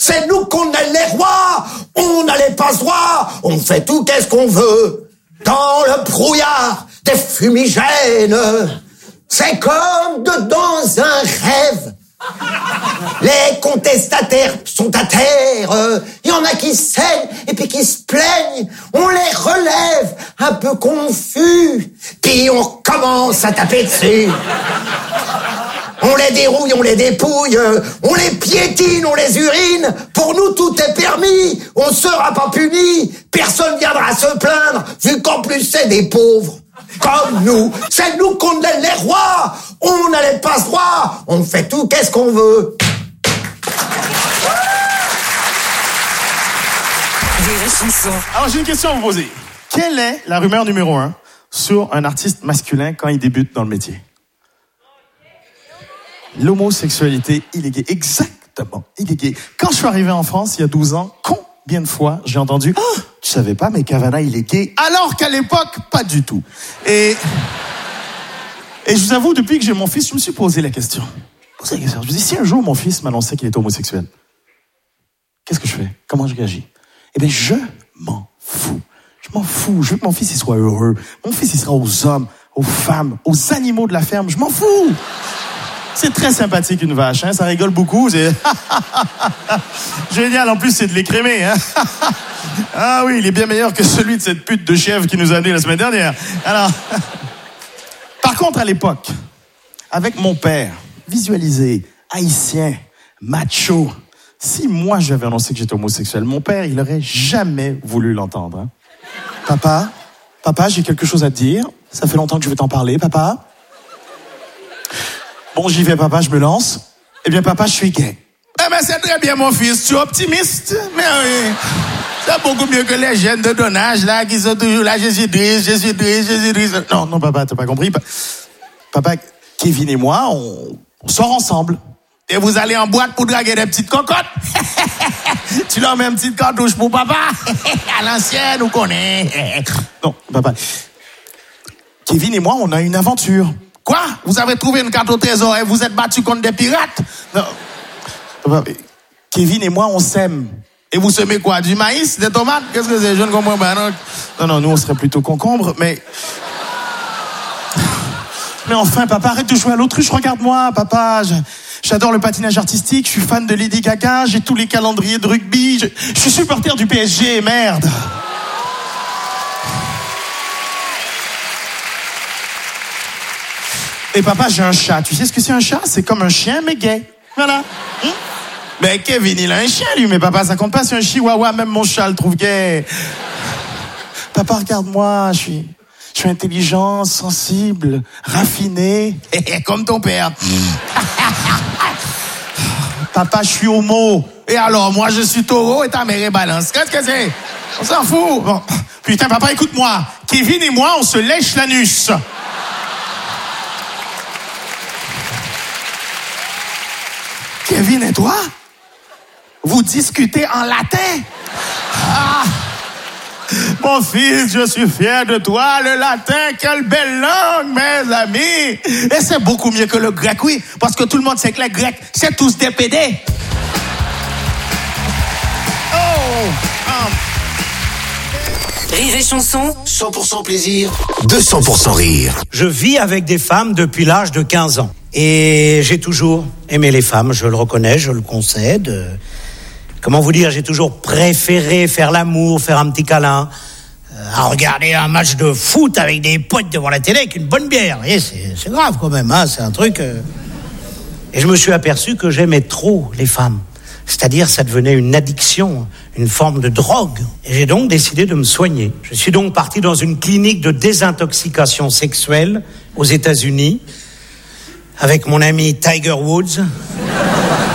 C'est nous qu'on est les rois, on a les passe-droits, on fait tout qu'est-ce qu'on veut. Dans le brouillard des fumigènes, c'est comme dans un rêve. Les contestataires sont à terre, il y en a qui saignent et puis qui se plaignent, on les relève un peu confus, puis on commence à taper dessus. On les dérouille, on les dépouille, on les piétine, on les urine. Pour nous, tout est permis. On sera pas puni. Personne viendra se plaindre, vu qu'en plus c'est des pauvres. Comme nous. C'est nous qu'on est les rois. On a les passe-droits. On fait tout qu'est-ce qu'on veut. Alors, j'ai une question à vous poser. Quelle est la rumeur numéro 1 sur un artiste masculin quand il débute dans le métier? L'homosexualité illéguée. Exactement, illéguée. Quand je suis arrivé en France, il y a 12 ans, combien de fois j'ai entendu « Oh, tu savais pas, mais Cavana, il est gay ?» Alors qu'à l'époque, pas du tout. Et je vous avoue, depuis que j'ai mon fils, je me suis posé la question. Je me dis, si un jour mon fils m'annonçait qu'il était homosexuel, qu'est-ce que je fais? Comment je réagis? Eh bien, je m'en fous. Je m'en fous. Je veux que mon fils il soit heureux. Mon fils, il sera aux hommes, aux femmes, aux animaux de la ferme. Je m'en fous. C'est très sympathique, une vache, hein? Ça rigole beaucoup. C'est génial, en plus, c'est de l'écrémé. Hein? Ah oui, il est bien meilleur que celui de cette pute de chèvre qui nous a dit la semaine dernière. Alors, par contre, à l'époque, avec mon père, visualisé, haïtien, macho, si moi j'avais annoncé que j'étais homosexuel, mon père, il aurait jamais voulu l'entendre. Hein? Papa, j'ai quelque chose à te dire. Ça fait longtemps que je veux t'en parler, papa. Bon, j'y vais, papa, je me lance. Eh bien, papa, je suis gay. Eh bien, c'est très bien, mon fils. Tu es optimiste. Mais oui, c'est beaucoup mieux que les jeunes de ton âge, là, qui sont toujours là, Jésus-Christ. Non, papa, t'as pas compris. Papa, Kevin et moi, on sort ensemble. Et vous allez en boîte pour draguer des petites cocottes. Tu leur mets une petite cartouche pour papa. À l'ancienne, on connaît. Non, papa. Kevin et moi, on a une aventure. Quoi? Vous avez trouvé une carte au trésor et vous êtes battu contre des pirates? Non. Papa, Kevin et moi, on sème. Et vous semez quoi? Du maïs? Des tomates? Qu'est-ce que c'est? Je ne comprends pas. Non, nous, on serait plutôt concombre, mais enfin, papa, arrête de jouer à l'autruche. Regarde-moi, papa. J'adore le patinage artistique. Je suis fan de Lady Gaga. J'ai tous les calendriers de rugby. Je suis supporter du PSG. Merde. Et papa, j'ai un chat. Tu sais ce que c'est un chat? C'est comme un chien, mais gay. Voilà. Mais Kevin, il a un chien, lui. Mais papa, ça compte pas, c'est un chihuahua. Même mon chat le trouve gay. Papa, regarde-moi. Je suis intelligent, sensible, raffiné. Comme ton père. Papa, je suis homo. Et alors, moi, je suis taureau et ta mère est balance. Qu'est-ce que c'est? On s'en fout. Bon. Putain, papa, écoute-moi. Kevin et moi, on se lèche l'anus. Kevin et toi, vous discutez en latin? Ah, mon fils, je suis fier de toi, le latin, quelle belle langue, mes amis. Et c'est beaucoup mieux que le grec, oui, parce que tout le monde sait que les Grecs, c'est tous des pédés. Rire et chanson, 100% plaisir, 200% rire. Je vis avec des femmes depuis l'âge de 15 ans. Et j'ai toujours aimé les femmes, je le reconnais, je le concède. Comment vous dire, j'ai toujours préféré faire l'amour, faire un petit câlin, à regarder un match de foot avec des potes devant la télé avec une bonne bière. Vous voyez, c'est grave quand même, hein, c'est un truc... Et je me suis aperçu que j'aimais trop les femmes. C'est-à-dire, ça devenait une addiction, une forme de drogue. Et j'ai donc décidé de me soigner. Je suis donc parti dans une clinique de désintoxication sexuelle aux États-Unis avec mon ami Tiger Woods.